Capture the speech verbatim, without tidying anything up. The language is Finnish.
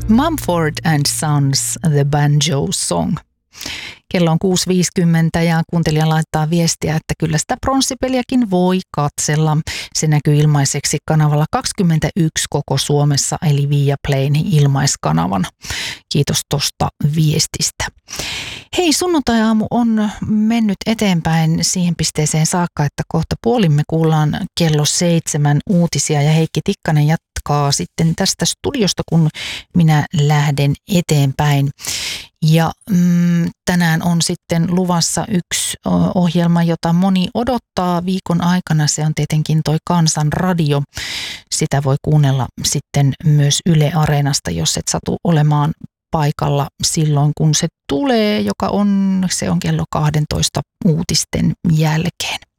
Mumford and Sons, The Banjo Song. Kello on kuusi viisikymmentä ja kuuntelija laittaa viestiä, että kyllä sitä pronssipeliäkin voi katsella. Se näkyy ilmaiseksi kanavalla kaksikymmentäyksi koko Suomessa, eli Viaplayn ilmaiskanavana. Kiitos tosta viestistä. Hei, sunnuntai-aamu on mennyt eteenpäin siihen pisteeseen saakka, että kohta puolimme kuullaan kello seitsemän uutisia ja Heikki Tikkanen jatkaa sitten tästä studiosta, kun minä lähden eteenpäin. Ja mm, tänään on sitten luvassa yksi ohjelma, jota moni odottaa viikon aikana. Se on tietenkin toi Kansan radio. Sitä voi kuunnella sitten myös Yle Areenasta, jos et satu olemaan paikalla silloin, kun se tulee, joka on, se on kello kaksitoista uutisten jälkeen.